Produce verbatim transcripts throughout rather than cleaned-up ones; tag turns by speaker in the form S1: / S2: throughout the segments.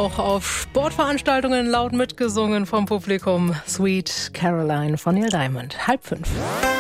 S1: auch auf Sportveranstaltungen laut mitgesungen vom Publikum. Sweet Caroline von Neil Diamond. Halb fünf.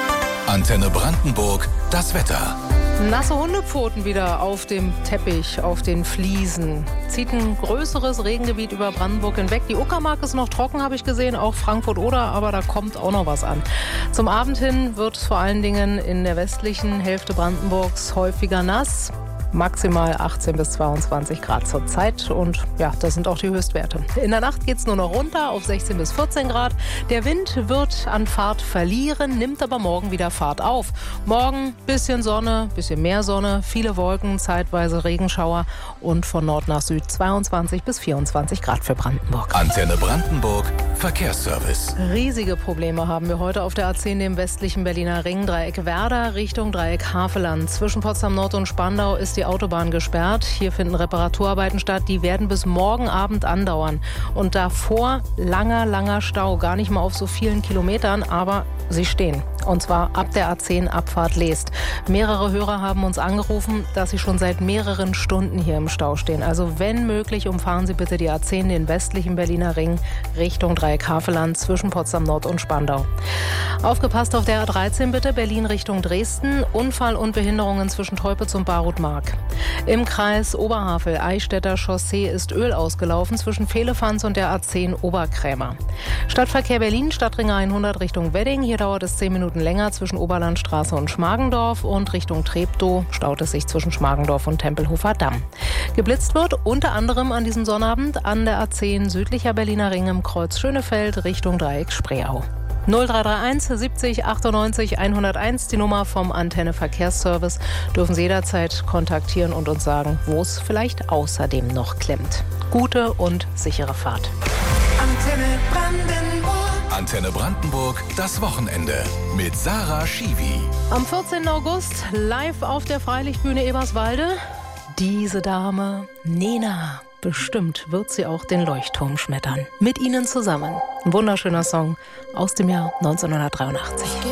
S2: Antenne Brandenburg, das Wetter.
S1: Nasse Hundepfoten wieder auf dem Teppich, auf den Fliesen. Zieht ein größeres Regengebiet über Brandenburg hinweg. Die Uckermark ist noch trocken, habe ich gesehen, auch Frankfurt-Oder, aber da kommt auch noch was an. Zum Abend hin wird es vor allen Dingen in der westlichen Hälfte Brandenburgs häufiger nass. Maximal achtzehn bis zweiundzwanzig Grad zur Zeit und ja, das sind auch die Höchstwerte. In der Nacht geht es nur noch runter auf sechzehn bis vierzehn Grad. Der Wind wird an Fahrt verlieren, nimmt aber morgen wieder Fahrt auf. Morgen bisschen Sonne, bisschen mehr Sonne, viele Wolken, zeitweise Regenschauer und von Nord nach Süd zweiundzwanzig bis vierundzwanzig Grad für Brandenburg.
S2: Antenne Brandenburg, Verkehrsservice.
S1: Riesige Probleme haben wir heute auf der A zehn im westlichen Berliner Ring. Dreieck Werder Richtung Dreieck Havelland. Zwischen Potsdam Nord und Spandau ist die Autobahn gesperrt. Hier finden Reparaturarbeiten statt. Die werden bis morgen Abend andauern. Und davor langer, langer Stau. Gar nicht mal auf so vielen Kilometern, aber sie stehen. Und zwar ab der A zehn Abfahrt Leest. Mehrere Hörer haben uns angerufen, dass sie schon seit mehreren Stunden hier im Stau stehen. Also wenn möglich, umfahren Sie bitte die A zehn, den westlichen Berliner Ring, Richtung Dreieck Havelland zwischen Potsdam Nord und Spandau. Aufgepasst auf der A dreizehn bitte, Berlin Richtung Dresden. Unfall und Behinderungen zwischen Teupitz und Barut-Mark. Im Kreis Oberhavel-Eichstätter Chaussee ist Öl ausgelaufen zwischen Vehlefanz und der A zehn Oberkrämer. Stadtverkehr Berlin, Stadtring hundert Richtung Wedding. Hier dauert es zehn Minuten länger zwischen Oberlandstraße und Schmargendorf und Richtung Treptow staut es sich zwischen Schmargendorf und Tempelhofer Damm. Geblitzt wird unter anderem an diesem Sonnabend an der A zehn südlicher Berliner Ring im Kreuz Schönefeld Richtung Dreieck Spreeau. null drei drei eins siebzig achtundneunzig hunderteins, die Nummer vom Antenne Verkehrsservice. Dürfen Sie jederzeit kontaktieren und uns sagen, wo es vielleicht außerdem noch klemmt. Gute und sichere Fahrt.
S2: Antenne Brandenburg. Antenne Brandenburg, das Wochenende mit Sarah Schiwi.
S1: Am vierzehnten August live auf der Freilichtbühne Eberswalde. Diese Dame, Nena. Bestimmt wird sie auch den Leuchtturm schmettern. Mit Ihnen zusammen. Ein wunderschöner Song aus dem Jahr neunzehnhundertdreiundachtzig.